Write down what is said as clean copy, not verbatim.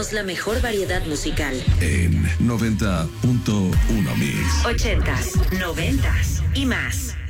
Somos la mejor variedad musical. En 90.1 Mix. 80s, 90s y más.